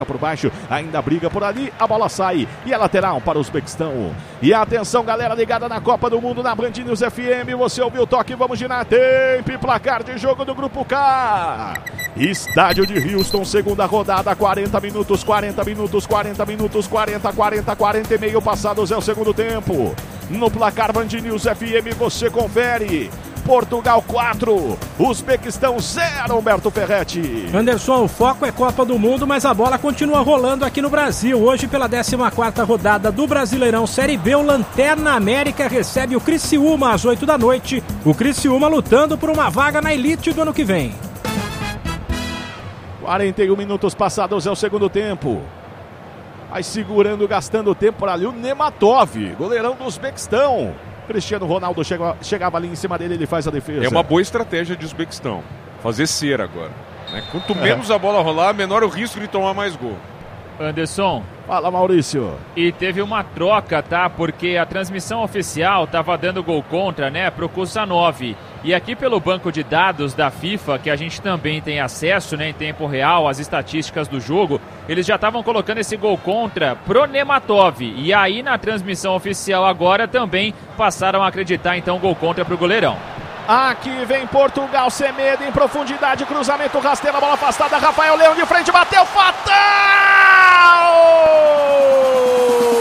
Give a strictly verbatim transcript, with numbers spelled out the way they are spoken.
por baixo, ainda briga por ali, a bola sai e é lateral para o Uzbequistão. E atenção, galera ligada na Copa do Mundo na Band News F M, você ouviu o toque, vamos girar tempo e placar de jogo do Grupo K. Estádio de Houston, segunda rodada, quarenta minutos, quarenta minutos, quarenta minutos, quarenta, quarenta, quarenta e meio passados é o segundo tempo. No placar Band News F M você confere. Portugal quatro, Uzbequistão zero, Humberto Ferretti. Anderson, o foco é Copa do Mundo, mas a bola continua rolando aqui no Brasil. Hoje, pela décima quarta rodada do Brasileirão Série B, o Lanterna América recebe o Criciúma às oito da noite. O Criciúma lutando por uma vaga na elite do ano que vem. quarenta e um minutos passados é o segundo tempo. Vai segurando, gastando tempo por ali o Nematov, goleirão do Uzbequistão. Cristiano Ronaldo chega, chegava ali em cima dele, ele faz a defesa. É uma boa estratégia de Uzbequistão. Fazer cera agora. Né? Quanto menos é. a bola rolar, menor o risco de tomar mais gol. Anderson. Fala, Maurício. E teve uma troca, tá? Porque a transmissão oficial tava dando gol contra, né? Pro Kusanov. E aqui pelo banco de dados da FIFA, que a gente também tem acesso, né, em tempo real, às estatísticas do jogo, eles já estavam colocando esse gol contra pro Nematov. E aí na transmissão oficial agora também passaram a acreditar então gol contra pro goleirão. Aqui vem Portugal, Semedo em profundidade, cruzamento rasteiro, bola afastada, Rafael Leão de frente, bateu, fatal!